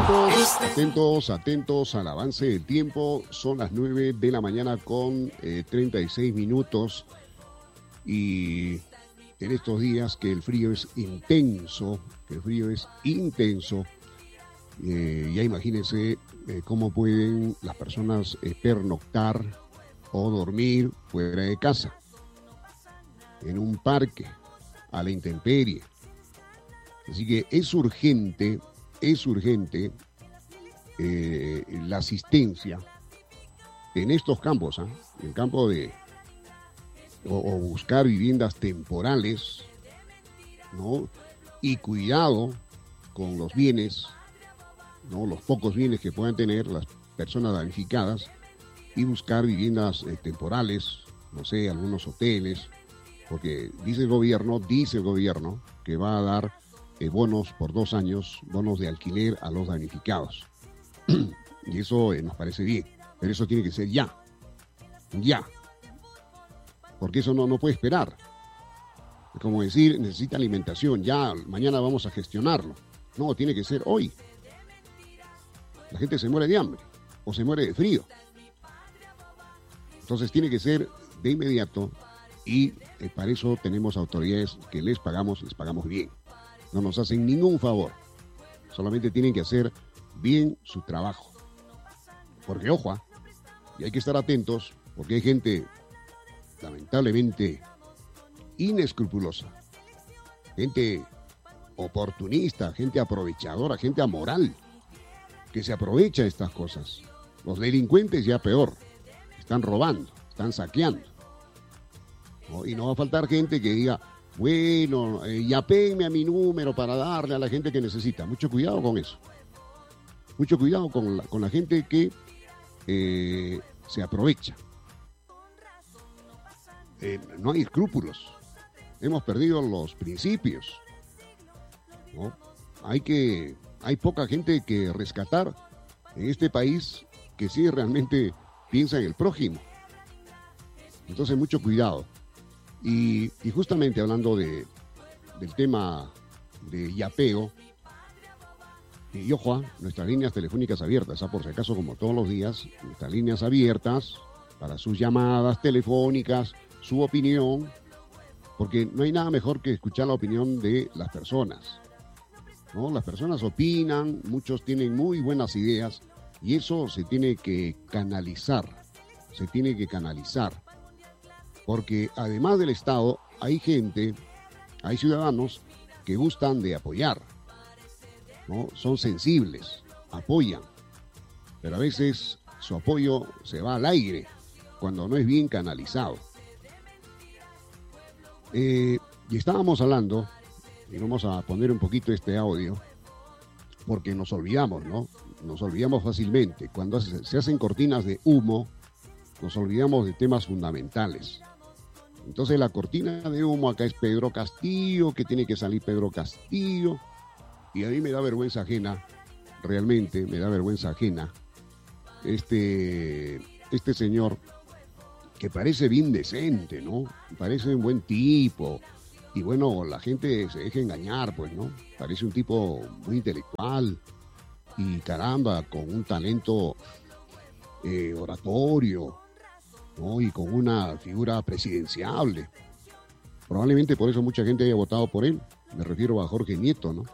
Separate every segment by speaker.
Speaker 1: Atentos al avance del tiempo. Son las 9 de la mañana con 36 minutos. Y en estos días que el frío es intenso, ya imagínense cómo pueden las personas pernoctar o dormir fuera de casa, en un parque, a la intemperie. Así que es urgente la asistencia en estos campos, el campo de o buscar viviendas temporales, ¿no? Y cuidado con los bienes, ¿no? Los pocos bienes que puedan tener las personas damnificadas, y buscar viviendas temporales, no sé, algunos hoteles, porque dice el gobierno que va a dar bonos por 2 años, bonos de alquiler a los damnificados. Y eso nos parece bien, pero eso tiene que ser ya, porque eso no puede esperar. Es como decir, necesita alimentación, ya, mañana vamos a gestionarlo. No, tiene que ser hoy. La gente se muere de hambre o se muere de frío. Entonces tiene que ser de inmediato, y para eso tenemos autoridades que les pagamos bien. No nos hacen ningún favor. Solamente tienen que hacer bien su trabajo. Porque, ojo, y hay que estar atentos, porque hay gente lamentablemente inescrupulosa, gente oportunista, gente aprovechadora, gente amoral, que se aprovecha de estas cosas. Los delincuentes ya peor, están robando, están saqueando, ¿no? Y no va a faltar gente que diga, bueno, yapéenme a mi número para darle a la gente que necesita. Mucho cuidado con eso. Mucho cuidado con la gente que se aprovecha. No hay escrúpulos. Hemos perdido los principios, ¿no? Hay poca gente que rescatar en este país que sí realmente piensa en el prójimo. Entonces, mucho cuidado. Y justamente hablando del tema de yapeo, y ojo, nuestras líneas telefónicas abiertas, por si acaso, como todos los días, nuestras líneas abiertas para sus llamadas telefónicas, su opinión, porque no hay nada mejor que escuchar la opinión de las personas, ¿no? Las personas opinan, muchos tienen muy buenas ideas, y eso se tiene que canalizar, porque además del Estado hay ciudadanos que gustan de apoyar, ¿no? Son sensibles, apoyan, pero a veces su apoyo se va al aire cuando no es bien canalizado. Y estábamos hablando, y vamos a poner un poquito este audio, porque nos olvidamos, ¿no? Nos olvidamos fácilmente. Cuando se hacen cortinas de humo, nos olvidamos de temas fundamentales. Entonces la cortina de humo acá es Pedro Castillo, que tiene que salir Pedro Castillo, y a mí me da vergüenza ajena, realmente me da vergüenza ajena, este señor que parece bien decente, ¿no? Parece un buen tipo, y bueno, la gente se deja engañar, pues, ¿no? Parece un tipo muy intelectual, y caramba, con un talento oratorio, ¿no? Y con una figura presidenciable. Probablemente por eso mucha gente haya votado por él. Me refiero a Jorge Nieto, ¿no?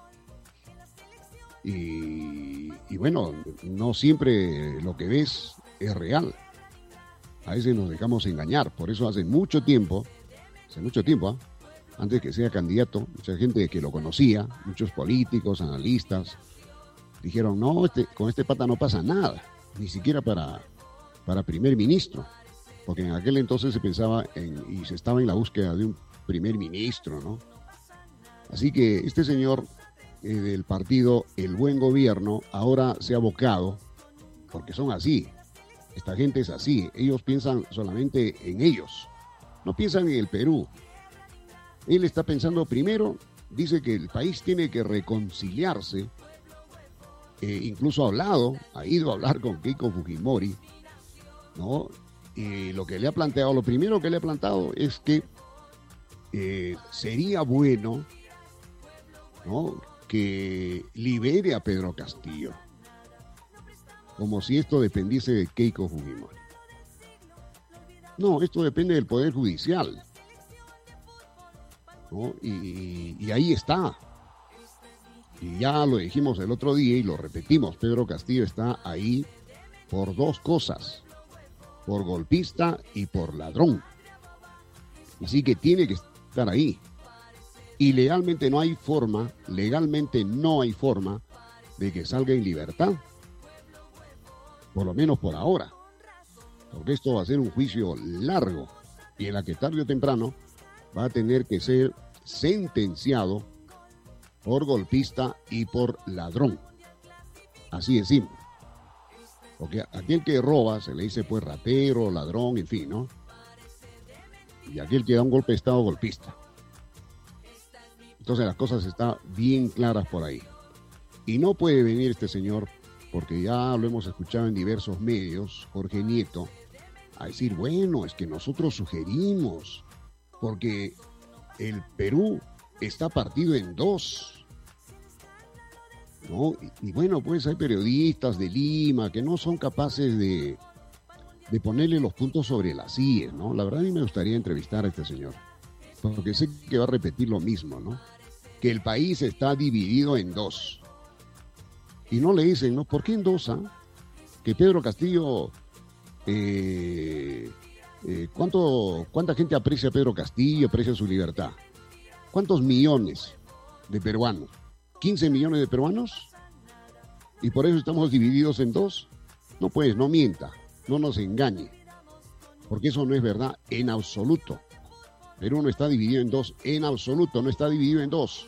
Speaker 1: Y bueno, no siempre lo que ves es real. A veces nos dejamos engañar. Por eso hace mucho tiempo, antes que sea candidato, mucha gente que lo conocía, muchos políticos, analistas, dijeron, no, con este pata no pasa nada, ni siquiera para primer ministro, porque en aquel entonces se pensaba y se estaba en la búsqueda de un primer ministro, ¿no? Así que este señor del partido El Buen Gobierno ahora se ha abocado, porque son así, esta gente es así, ellos piensan solamente en ellos, no piensan en el Perú. Él está pensando primero, dice que el país tiene que reconciliarse, incluso ha ido a hablar con Keiko Fujimori, ¿no? Y lo primero que le ha planteado es que sería bueno, ¿no?, que libere a Pedro Castillo. como si esto dependiese de Keiko Fujimori. No, esto depende del Poder Judicial, ¿no? Y ahí está. Y ya lo dijimos el otro día y lo repetimos, Pedro Castillo está ahí por dos cosas, por golpista y por ladrón. Así que tiene que estar ahí. Y legalmente no hay forma de que salga en libertad. Por lo menos por ahora. Porque esto va a ser un juicio largo y en la que tarde o temprano va a tener que ser sentenciado por golpista y por ladrón. Así de simple. Porque a aquel que roba se le dice pues ratero, ladrón, en fin, ¿no? Y aquel que da un golpe de estado, golpista. Entonces las cosas están bien claras por ahí. Y no puede venir este señor, porque ya lo hemos escuchado en diversos medios, Jorge Nieto, a decir, bueno, es que nosotros sugerimos, porque el Perú está partido en dos, ¿no? Y bueno, pues hay periodistas de Lima que no son capaces de ponerle los puntos sobre las IES, ¿no? La verdad a mí me gustaría entrevistar a este señor, porque sé que va a repetir lo mismo, ¿no? Que el país está dividido en dos. Y no le dicen, ¿no? ¿Por qué en dos, ah? Que Pedro Castillo... ¿Cuánta gente aprecia a Pedro Castillo, aprecia su libertad? ¿Cuántos millones de peruanos? ¿15 millones de peruanos? ¿Y por eso estamos divididos en dos? No, pues, no mienta, no nos engañe, porque eso no es verdad en absoluto. Perú no está dividido en dos, en absoluto, no está dividido en dos.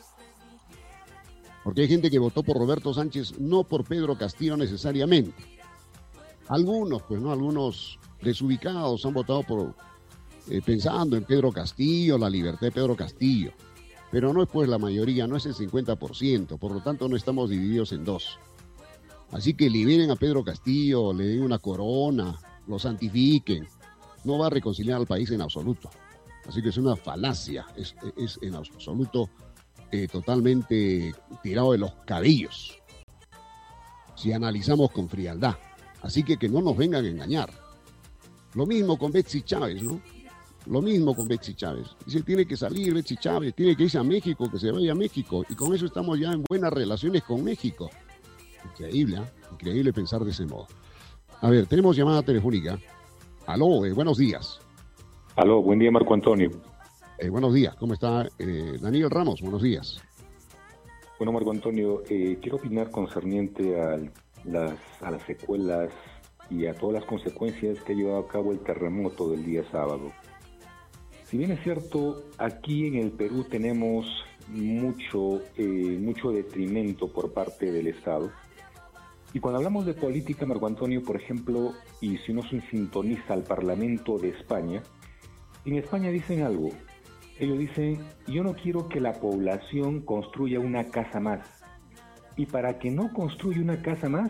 Speaker 1: Porque hay gente que votó por Roberto Sánchez, no por Pedro Castillo necesariamente. Algunos, pues no, algunos desubicados han votado por pensando en Pedro Castillo, la libertad de Pedro Castillo. Pero no es pues la mayoría, no es el 50%, por lo tanto no estamos divididos en dos. Así que liberen a Pedro Castillo, le den una corona, lo santifiquen. No va a reconciliar al país en absoluto. Así que es una falacia, es en absoluto totalmente tirado de los cabellos, si analizamos con frialdad. Así que no nos vengan a engañar. Lo mismo con Betsy Chávez, ¿no? Lo mismo con Betsy Chávez. Dice, tiene que salir Betsy Chávez, tiene que irse a México, que se vaya a México. Y con eso estamos ya en buenas relaciones con México. Increíble, ¿eh? Increíble pensar de ese modo. A ver, tenemos llamada telefónica. Aló, buenos días.
Speaker 2: Aló, buen día, Marco Antonio.
Speaker 1: Buenos días, ¿cómo está Daniel Ramos? Buenos días.
Speaker 2: Bueno, Marco Antonio, quiero opinar concerniente a las secuelas y a todas las consecuencias que ha llevado a cabo el terremoto del día sábado. Si bien es cierto, aquí en el Perú tenemos mucho detrimento por parte del Estado. Y cuando hablamos de política, Marco Antonio, por ejemplo, y si uno se sintoniza al Parlamento de España, en España dicen algo. Ellos dicen, yo no quiero que la población construya una casa más. Y para que no construya una casa más,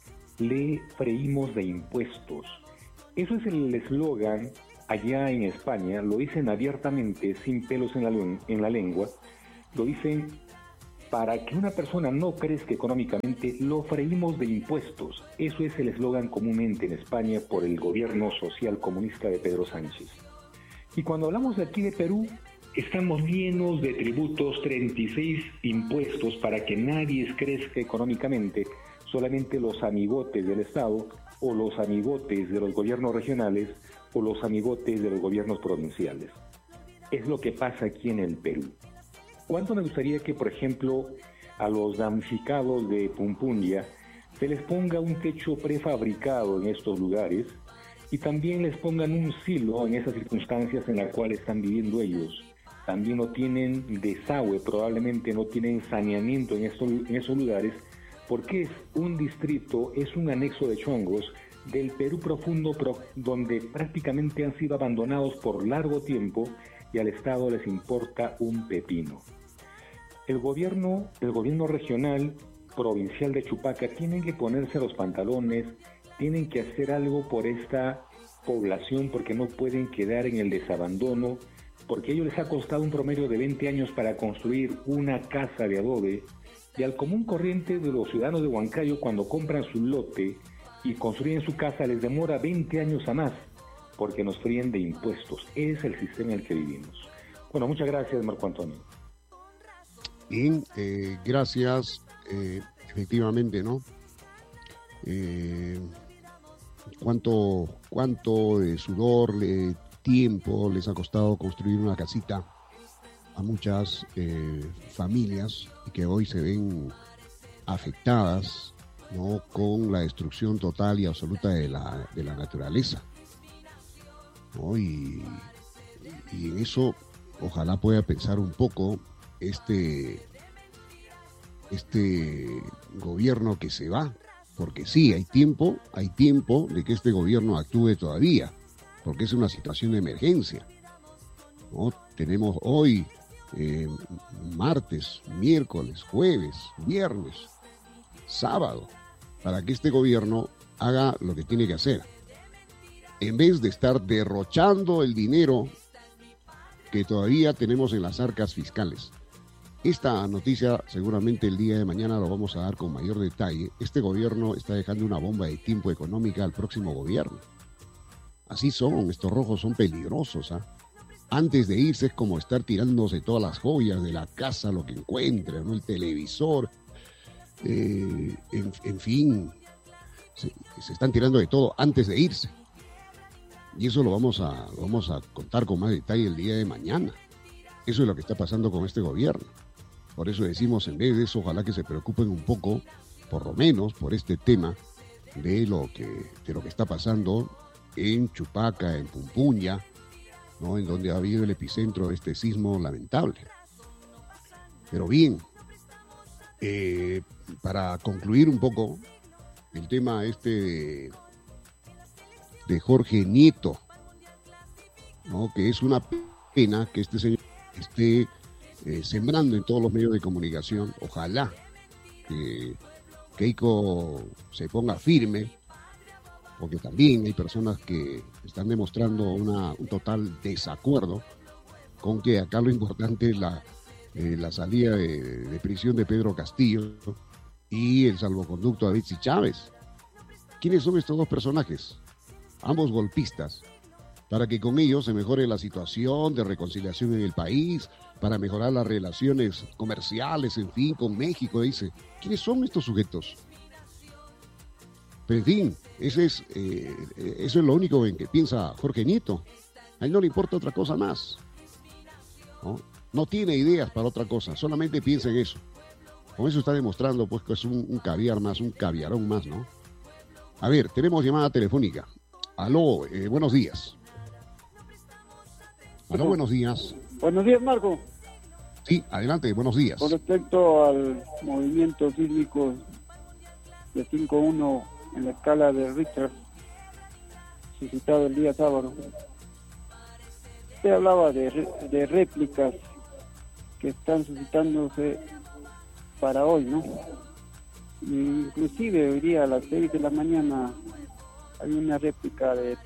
Speaker 2: le freímos de impuestos. Eso es el eslogan allá en España, lo dicen abiertamente, sin pelos en la lengua. Lo dicen, para que una persona no crezca económicamente, lo freímos de impuestos. Eso es el eslogan comúnmente en España por el gobierno social comunista de Pedro Sánchez. Y cuando hablamos de aquí de Perú, estamos llenos de tributos, 36 impuestos para que nadie crezca económicamente, solamente los amigotes del Estado o los amigotes de los gobiernos regionales o los amigotes de los gobiernos provinciales. Es lo que pasa aquí en el Perú. ¿Cuánto me gustaría que, por ejemplo, a los damnificados de Pumpunya se les ponga un techo prefabricado en estos lugares y también les pongan un silo en esas circunstancias en las cuales están viviendo ellos? También no tienen desagüe, probablemente no tienen saneamiento en esos lugares, porque es un distrito, es un anexo de Chongos del Perú profundo, donde prácticamente han sido abandonados por largo tiempo y al Estado les importa un pepino. El gobierno regional, provincial de Chupaca, tienen que ponerse los pantalones, tienen que hacer algo por esta población, porque no pueden quedar en el desabandono, porque a ellos les ha costado un promedio de 20 años para construir una casa de adobe, y al común corriente de los ciudadanos de Huancayo, cuando compran su lote, y construyen su casa les demora 20 años a más porque nos fríen de impuestos. Es el sistema en el que vivimos. Bueno, muchas gracias, Marco Antonio.
Speaker 1: Bien, gracias. Efectivamente, ¿no? Cuánto de sudor, tiempo les ha costado construir una casita a muchas familias y que hoy se ven afectadas, ¿no?, con la destrucción total y absoluta de la naturaleza, ¿no? Y en eso ojalá pueda pensar un poco este gobierno que se va, porque sí, hay tiempo de que este gobierno actúe todavía, porque es una situación de emergencia, ¿no? Tenemos hoy martes, miércoles, jueves, viernes, sábado, para que este gobierno haga lo que tiene que hacer, en vez de estar derrochando el dinero que todavía tenemos en las arcas fiscales. Esta noticia seguramente el día de mañana lo vamos a dar con mayor detalle. Este gobierno está dejando una bomba de tiempo económica al próximo gobierno. Así son, estos rojos son peligrosos, ¿ah? Antes de irse es como estar tirándose todas las joyas de la casa, lo que encuentre, ¿no? El televisor, en fin, se están tirando de todo antes de irse. Y eso lo vamos a contar con más detalle el día de mañana. Eso es lo que está pasando con este gobierno. Por eso decimos, en vez de eso, ojalá que se preocupen un poco, por lo menos, por este tema de lo que está pasando en Chupaca, en Pumpuña, ¿no?, en donde ha habido el epicentro de este sismo lamentable. Pero bien, para concluir un poco el tema de Jorge Nieto, ¿no?, que es una pena que este señor esté sembrando en todos los medios de comunicación. Ojalá que Keiko se ponga firme, porque también hay personas que están demostrando un total desacuerdo con que acá lo importante es la salida de prisión de Pedro Castillo y el salvoconducto a Betsy Chávez. ¿Quiénes son estos dos personajes? Ambos golpistas, para que con ellos se mejore la situación de reconciliación en el país, para mejorar las relaciones comerciales, en fin, con México, dice. ¿Quiénes son estos sujetos? Pero en fin, eso es lo único en que piensa Jorge Nieto. A él no le importa otra cosa más, ¿no? No tiene ideas para otra cosa, solamente piensa en eso. Con eso está demostrando pues que es un caviar más, un caviarón más, ¿no? A ver, tenemos llamada telefónica. Aló, buenos días. Aló, buenos días.
Speaker 3: Buenos días, Marco.
Speaker 1: Sí, adelante, buenos días.
Speaker 3: Con respecto al movimiento sísmico de 5.1 en la escala de Richter, suscitado el día sábado, usted hablaba de réplicas que están suscitándose para hoy, ¿no? Inclusive hoy día a las 6 de la mañana hay una réplica de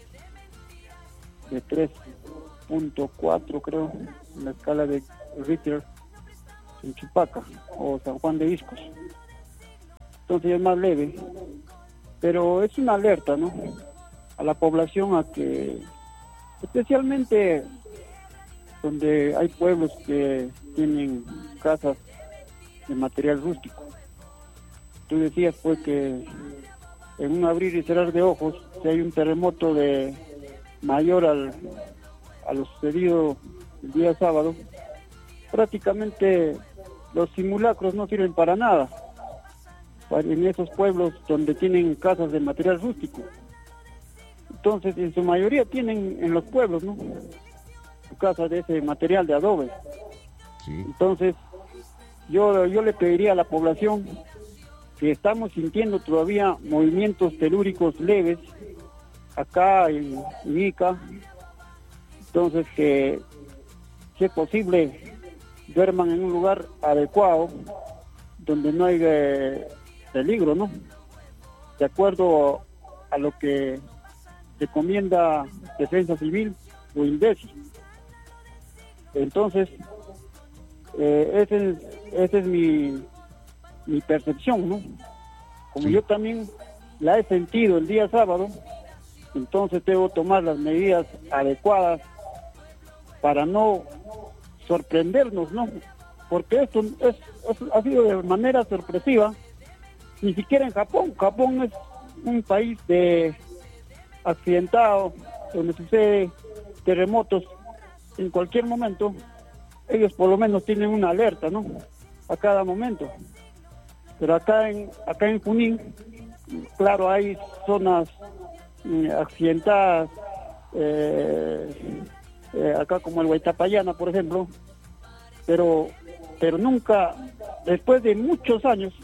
Speaker 3: 3.4, creo, en la escala de Richter en Chupaca o San Juan de Iscos. Entonces es más leve, pero es una alerta, ¿no?, a la población a que, especialmente donde hay pueblos que tienen casas de material rústico. Tú decías pues que en un abrir y cerrar de ojos, si hay un terremoto de mayor a lo sucedido el día sábado, prácticamente los simulacros no sirven para nada en esos pueblos donde tienen casas de material rústico. Entonces, en su mayoría tienen en los pueblos, ¿no?, su casa de ese material de adobe.
Speaker 1: Sí.
Speaker 3: Entonces, yo le pediría a la población que estamos sintiendo todavía movimientos telúricos leves acá en Ica, entonces que, si es posible, duerman en un lugar adecuado donde no hay peligro, ¿no?, de acuerdo a lo que recomienda Defensa Civil o INDECI. Entonces, esa es mi percepción, ¿no? Como sí. Yo también la he sentido el día sábado, entonces debo tomar las medidas adecuadas para no sorprendernos, ¿no? Porque esto ha sido de manera sorpresiva, ni siquiera en Japón. Japón es un país accidentado, donde sucede terremotos en cualquier momento. Ellos por lo menos tienen una alerta, ¿no? A cada momento. Pero acá en Junín, claro, hay zonas accidentadas, acá como el Huaytapallana, por ejemplo, pero nunca, después de muchos años,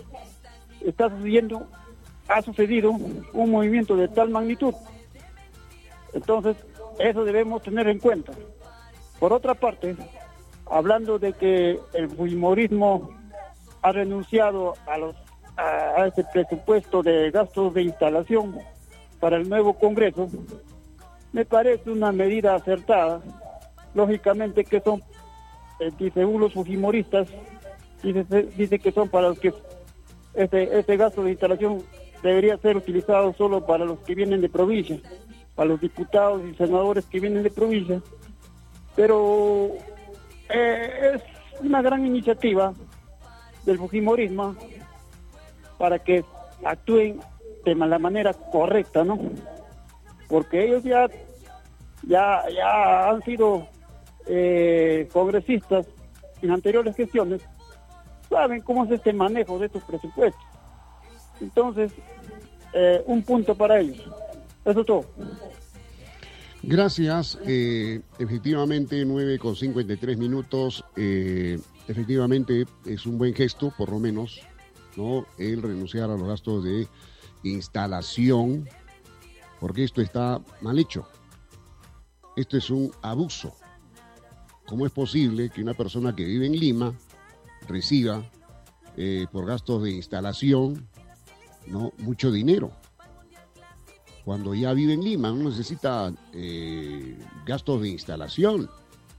Speaker 3: ha sucedido un movimiento de tal magnitud. Entonces, eso debemos tener en cuenta. Por otra parte, hablando de que el fujimorismo ha renunciado a ese presupuesto de gastos de instalación para el nuevo Congreso, me parece una medida acertada. Lógicamente que son, según los fujimoristas, dice que son para los que este gasto de instalación debería ser utilizado solo para los que vienen de provincia, para los diputados y senadores que vienen de provincia. Pero es una gran iniciativa del fujimorismo para que actúen de la manera correcta, ¿no? Porque ellos ya han sido congresistas en anteriores gestiones, saben cómo es este manejo de estos presupuestos. Entonces, un punto para ellos. Eso es todo.
Speaker 1: Gracias. Efectivamente, 9:53. Efectivamente, es un buen gesto, por lo menos, ¿no? El renunciar a los gastos de instalación, porque esto está mal hecho. Esto es un abuso. ¿Cómo es posible que una persona que vive en Lima reciba por gastos de instalación, ¿no?, mucho dinero? Cuando ya vive en Lima, no necesita gastos de instalación.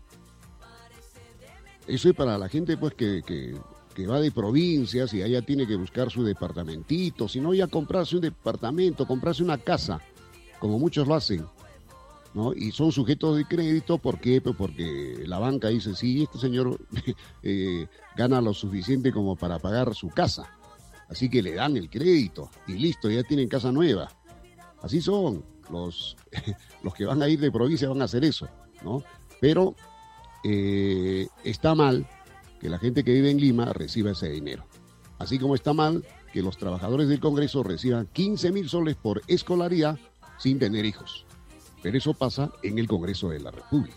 Speaker 1: Eso es para la gente, pues, que va de provincias y allá tiene que buscar su departamentito, si no ya comprarse un departamento, comprarse una casa, como muchos lo hacen, ¿no? Y son sujetos de crédito. ¿Por qué? Pues porque la banca dice, sí, este señor gana lo suficiente como para pagar su casa, así que le dan el crédito y listo, ya tienen casa nueva. Así son los que van a ir de provincia, van a hacer eso, ¿no? Pero está mal que la gente que vive en Lima reciba ese dinero. Así como está mal que los trabajadores del Congreso reciban 15.000 soles por escolaridad sin tener hijos. Pero eso pasa en el Congreso de la República.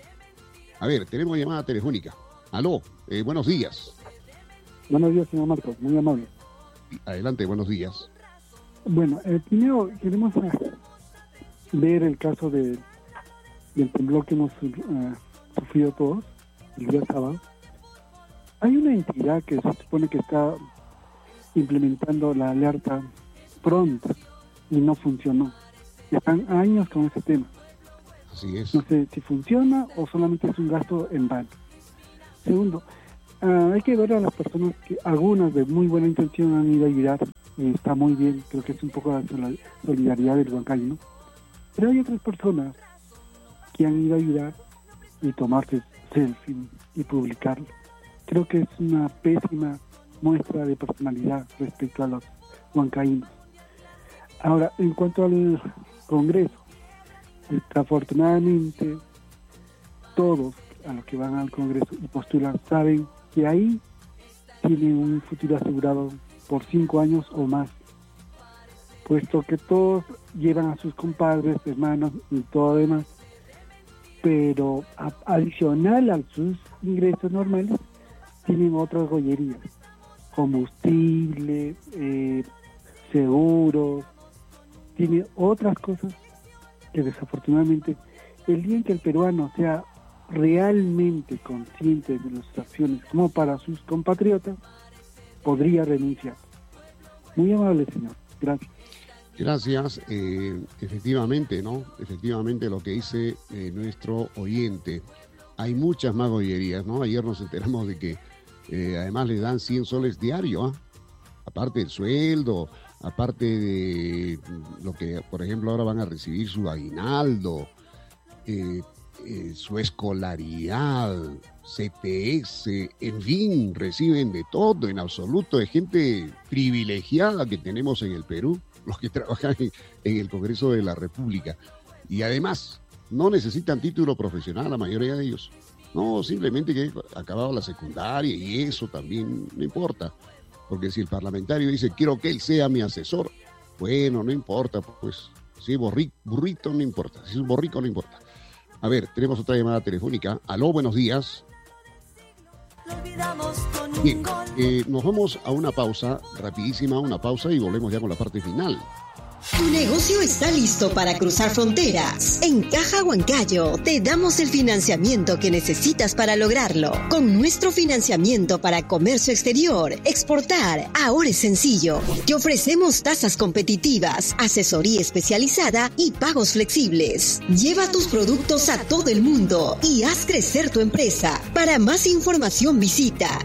Speaker 1: A ver, tenemos llamada telefónica. Aló, buenos días.
Speaker 4: Buenos días, señor Marcos, muy amable.
Speaker 1: Adelante, buenos días.
Speaker 4: Bueno, primero queremos ver el caso del temblor que hemos sufrido todos el día sábado. Hay una entidad que se supone que está implementando la alerta pronta y no funcionó. Están años con ese tema.
Speaker 1: Así es.
Speaker 4: No sé si funciona o solamente es un gasto en vano. Segundo, hay que ver a las personas que algunas de muy buena intención han ido a ayudar. Está muy bien, creo que es un poco la solidaridad del huancayo, ¿no? Pero hay otras personas que han ido a ayudar y tomarse selfie y publicarlo. Creo que es una pésima muestra de personalidad respecto a los huancaínos. Ahora, en cuanto al Congreso, desafortunadamente todos a los que van al Congreso y postulan saben que ahí tienen un futuro asegurado por 5 años o más, puesto que todos llevan a sus compadres, hermanos y todo demás, pero adicional a sus ingresos normales tienen otras gollerías, combustible, seguros, tienen otras cosas que desafortunadamente el día en que el peruano sea realmente consciente de sus acciones como para sus compatriotas, podría renunciar. Muy amable, señor. Gracias.
Speaker 1: Gracias. Efectivamente, ¿no? Efectivamente lo que dice nuestro oyente. Hay muchas más gollerías, ¿no? Ayer nos enteramos de que además le dan 100 soles diario aparte del sueldo, aparte de lo que, por ejemplo, ahora van a recibir su aguinaldo, su escolaridad, CTS, en fin, reciben de todo, en absoluto, de gente privilegiada que tenemos en el Perú, los que trabajan en el Congreso de la República. Y además, no necesitan título profesional, la mayoría de ellos. No, simplemente que ha acabado la secundaria y eso también no importa. Porque si el parlamentario dice, quiero que él sea mi asesor, bueno, no importa, pues, si es burrito, no importa, si es un borrico, no importa. A ver, tenemos otra llamada telefónica. Aló, buenos días. Bien, nos vamos a una pausa, rapidísima, una pausa y volvemos ya con la parte final.
Speaker 5: Tu negocio está listo para cruzar fronteras. En Caja Huancayo te damos el financiamiento que necesitas para lograrlo. Con nuestro financiamiento para comercio exterior, exportar, ahora es sencillo. Te ofrecemos tasas competitivas, asesoría especializada y pagos flexibles. Lleva tus productos a todo el mundo y haz crecer tu empresa. Para más información visita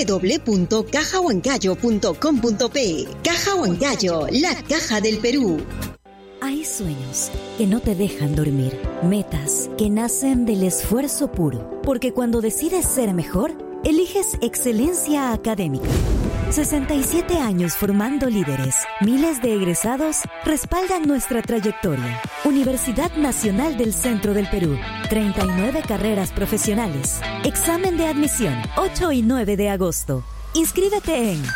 Speaker 5: www.cajahuancayo.com.pe. Caja Huancayo, la caja del Perú.
Speaker 6: Hay sueños que no te dejan dormir, metas que nacen del esfuerzo puro, porque cuando decides ser mejor, eliges excelencia académica. 67 años formando líderes, miles de egresados respaldan nuestra trayectoria. Universidad Nacional del Centro del Perú, 39 carreras profesionales. Examen de admisión, 8 y 9 de agosto. Inscríbete en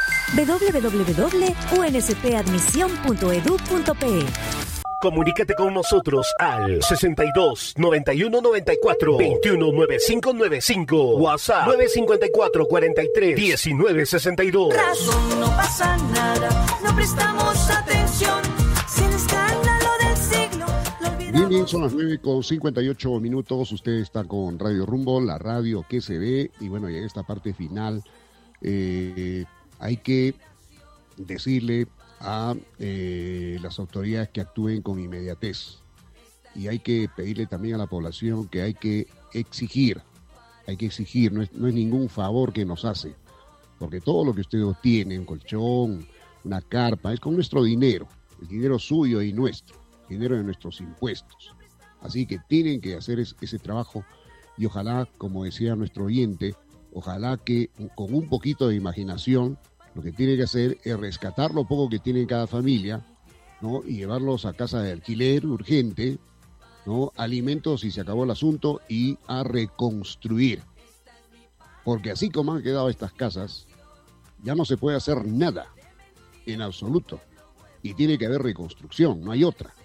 Speaker 6: www.unspadmisión.edu.pe.
Speaker 7: Comunícate con nosotros al 62 91 94 21 95 95. WhatsApp 954 43 19 62.
Speaker 8: Razón, no pasa nada, no prestamos atención. Sin escándalo del siglo.
Speaker 1: Bien, son las 9:58. Usted está con Radio Rumbo, la radio que se ve. Y bueno, ya en esta parte final hay que decirle a las autoridades que actúen con inmediatez, y hay que pedirle también a la población que hay que exigir, no es ningún favor que nos hace, porque todo lo que usted obtiene, un colchón, una carpa, es con nuestro dinero, el dinero suyo y nuestro, dinero de nuestros impuestos, así que tienen que hacer ese trabajo, y ojalá, como decía nuestro oyente, ojalá que con un poquito de imaginación lo que tiene que hacer es rescatar lo poco que tiene cada familia, ¿no? Y llevarlos a casa de alquiler urgente, ¿no? Alimentos si se acabó el asunto, y a reconstruir. Porque así como han quedado estas casas, ya no se puede hacer nada, en absoluto. Y tiene que haber reconstrucción, no hay otra.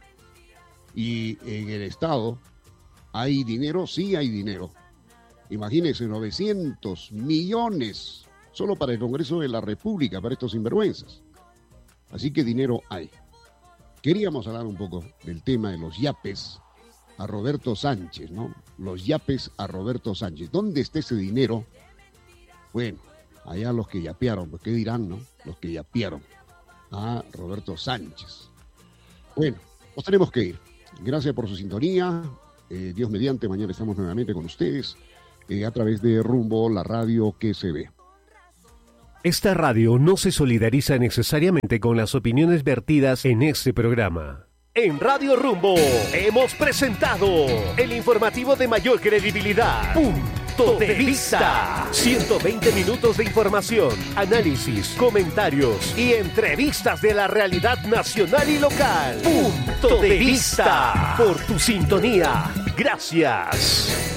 Speaker 1: Y en el Estado, ¿hay dinero? Sí hay dinero. Imagínense, 900 millones solo para el Congreso de la República, para estos sinvergüenzas. Así que dinero hay. Queríamos hablar un poco del tema de los yapes a Roberto Sánchez, ¿no? Los yapes a Roberto Sánchez. ¿Dónde está ese dinero? Bueno, allá los que yapearon, pues qué dirán, ¿no? Los que yapearon a Roberto Sánchez. Bueno, nos tenemos que ir. Gracias por su sintonía. Dios mediante, mañana estamos nuevamente con ustedes a través de Rumbo, la radio que se ve.
Speaker 7: Esta radio no se solidariza necesariamente con las opiniones vertidas en este programa. En Radio Rumbo hemos presentado el informativo de mayor credibilidad. Punto de Vista. 120 minutos de información, análisis, comentarios y entrevistas de la realidad nacional y local. Punto de Vista. Por tu sintonía. Gracias.